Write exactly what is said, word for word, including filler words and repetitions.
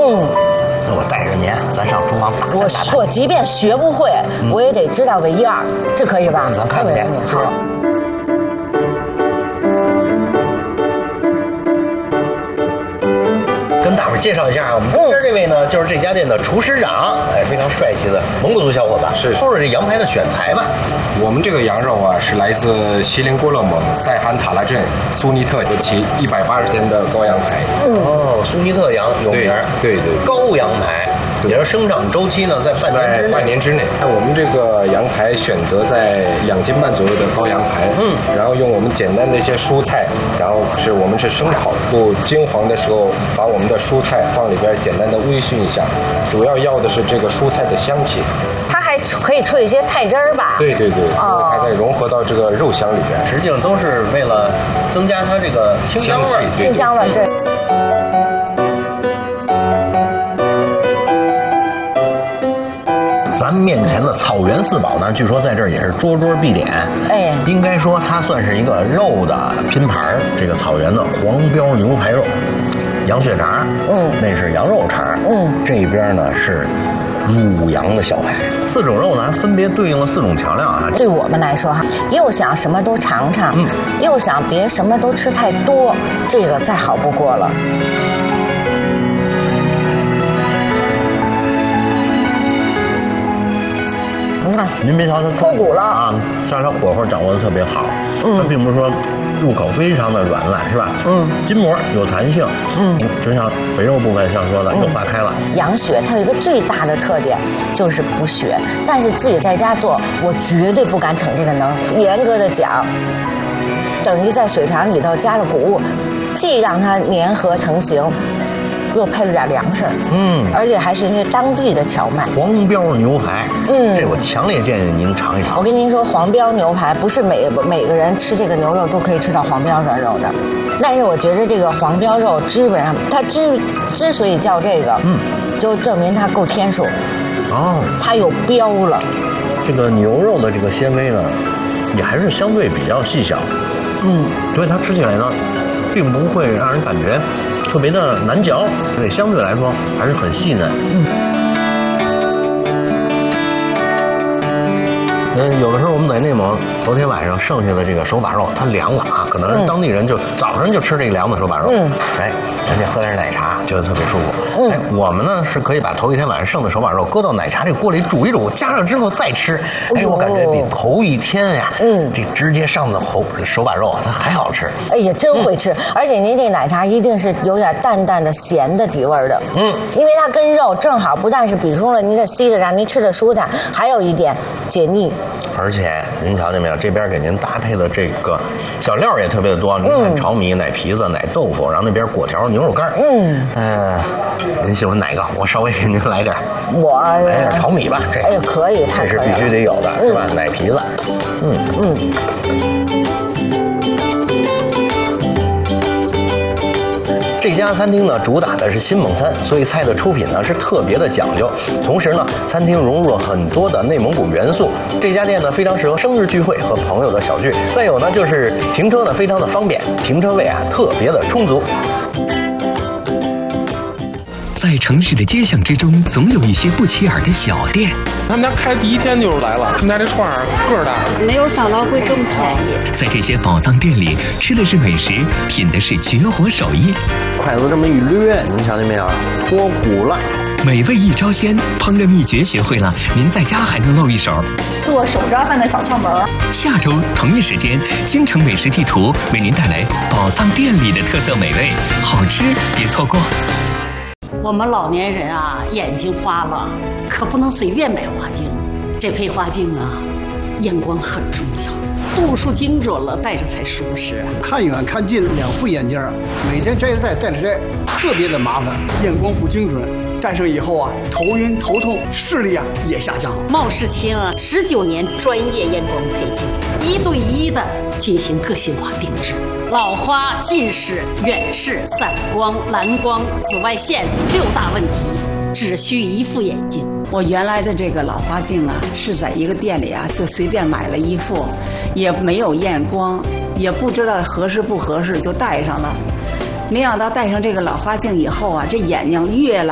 嗯， 那我带着您，咱上厨房打。 我我即便学不会，嗯、我也得知道个一二，这可以吧？ 咱看看去。 好。 跟大伙儿介绍一下啊，我们中间这位呢，就是这家店的厨师长，哎，非常帅气的蒙古族小伙子。 是， 说说这羊排的选材吧。 我们这个羊肉啊，是来自锡林郭勒盟塞罕塔拉镇苏尼特有其一百八十天的羔羊排。 嗯，哦，苏尼特羊有名。 对对对， 羔羊排。也是生长周期呢，在半年之内。 半年之内，那我们这个羊排选择在两斤半左右的羔羊排，嗯，然后用我们简单的一些蔬菜，然后是我们是生炒，不金黄的时候，把我们的蔬菜放里边简单的微醺一下，主要要的是这个蔬菜的香气。 它还可以出一些菜汁儿吧？ 对对对，哦，它再融合到这个肉香里边， 实际上都是为了增加它这个清香味， 清香味，对。 咱面前的草原四宝呢，据说在这儿也是桌桌必点。哎，应该说它算是一个肉的拼盘。这个草原的黄膘牛排肉、羊血肠，嗯，那是羊肉肠，嗯，这边呢是乳羊的小排。四种肉呢分别对应了四种调料啊。 对我们来说哈，又想什么都尝尝，嗯，又想别什么都吃太多，这个再好不过了。 您别瞧它脱骨了啊，像它火候掌握的特别好，嗯，它并不是说入口非常的软烂，是吧？嗯，筋膜有弹性，嗯，就像肥肉部分像说的、嗯、又化开了。 羊血它有一个最大的特点就是补血，但是自己在家做，我绝对不敢逞这个能。严格的讲，等于在水肠里头加了谷物，既让它粘合成型。又配了点粮食，嗯，而且还是那当地的荞麦黄膘牛排，嗯，这我强烈建议您尝一尝。 我跟您说，黄膘牛排不是每每个人吃这个牛肉都可以吃到黄膘的肉的，但是我觉得这个黄膘肉基本上它之之所以叫这个，嗯，就证明它够天数，哦，它有膘了。 这个牛肉的这个纤维呢，也还是相对比较细小，嗯，所以它吃起来呢，并不会让人感觉特别的难嚼，所以相对来说还是很细嫩。嗯，嗯，有的时候我们在内蒙，昨天晚上剩下的这个手把肉，它凉了啊，可能当地人就、嗯、早上就吃这个凉的手把肉，嗯，哎，人家喝点奶茶，觉得特别舒服。嗯，哎，我们呢是可以把头一天晚上剩的手把肉搁到奶茶这锅里煮一煮，加上之后再吃。哎，我感觉比头一天呀，嗯，这直接上的手手把肉它还好吃。 哎呀，真会吃！嗯、而且您这奶茶一定是有点淡淡的咸的底味的，嗯，因为它跟肉正好不但是补充了您的吸的让您吃的舒坦，还有一点解腻。 而且您瞧见没有，这边给您搭配的这个小料也特别的多，您看炒米、奶皮子、奶豆腐，然后那边果条、牛肉干，嗯，呃，您喜欢哪个？我稍微给您来点， 我来点炒米吧，这哎呀可以，太这是必须得有的，是吧？奶皮子，嗯嗯。这家餐厅呢，主打的是新蒙餐，所以菜的出品呢是特别的讲究。同时呢，餐厅融入了很多的内蒙古元素。这家店呢非常适合生日聚会和朋友的小聚。再有呢，就是停车呢非常的方便，停车位啊特别的充足。 在城市的街巷之中，总有一些不起眼的小店。 他们家开第一天就是来了，他们家这串儿个儿大， 没有想到会这么便宜。 在这些宝藏店里，吃的是美食，品的是绝活手艺。 筷子这么一掠，您瞧见没有？脱骨了。 美味一招鲜，烹饪秘诀学会了，您在家还能露一手。 做手抓饭的小窍门。 下周同一时间，京城美食地图为您带来宝藏店里的特色美味，好吃别错过。 我们老年人啊，眼睛花了，可不能随便买花镜。这配花镜啊，眼光很重要，度数精准了，戴着才舒适。 看远看近两副眼镜，每天摘着戴，戴着摘，特别的麻烦。眼光不精准，戴上以后啊，头晕头痛，视力啊也下降。 茂世清啊，十九年专业验光配镜，一对一的进行个性化定制。老花、近视、远视、散光、蓝光、紫外线六大问题，只需一副眼镜。 我原来的这个老花镜啊，是在一个店里啊，就随便买了一副，也没有验光，也不知道合适不合适，就戴上了。没想到戴上这个老花镜以后啊，这眼睛越来